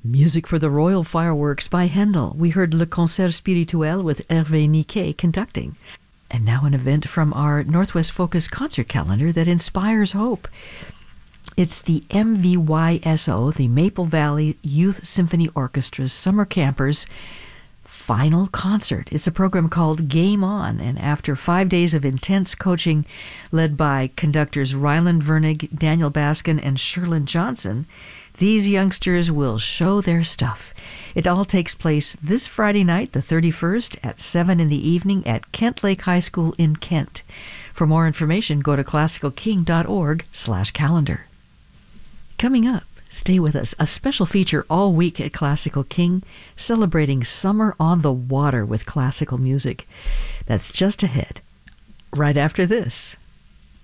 Music for the Royal Fireworks by Handel. We heard Le Concert Spirituel with Hervé Niquet conducting. And now an event from our Northwest Focus concert calendar that inspires hope. It's the MVYSO, the Maple Valley Youth Symphony Orchestra's Summer Campers final concert. It's a program called Game On, and after 5 days of intense coaching led by conductors Ryland Vernig, Daniel Baskin, and Sherlyn Johnson, these youngsters will show their stuff. It all takes place this Friday night, the 31st, at 7 in the evening at Kent Lake High School in Kent. For more information, go to classicalking.org/calendar. Coming up, stay with us. A special feature all week at Classical King, celebrating summer on the water with classical music. That's just ahead, right after this.